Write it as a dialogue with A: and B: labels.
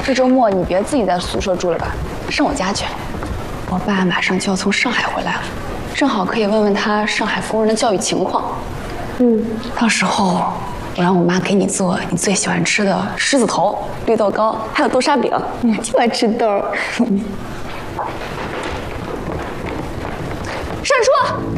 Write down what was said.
A: 这周末你别自己在宿舍住了吧，上我家去。我爸马上就要从上海回来了，正好可以问问他上海工人的教育情况。到时候我让我妈给你做你最喜欢吃的狮子头、绿豆糕，还有豆沙饼。
B: 就爱吃豆。
A: 单叔。